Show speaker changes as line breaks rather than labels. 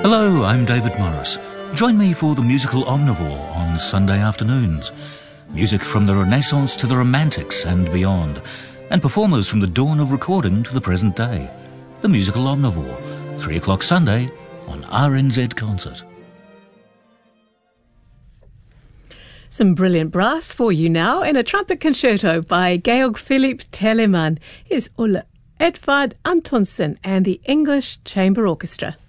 Hello, I'm David Morris. Join me for the musical Omnivore on Sunday afternoons. Music from the Renaissance to the Romantics and beyond, and performers from the dawn of recording to the present day. The musical Omnivore, 3 o'clock Sunday on RNZ Concert.
Some brilliant brass for you now in a trumpet concerto by Georg Philipp Telemann. Here's Ole Edvard Antonsen and the English Chamber Orchestra.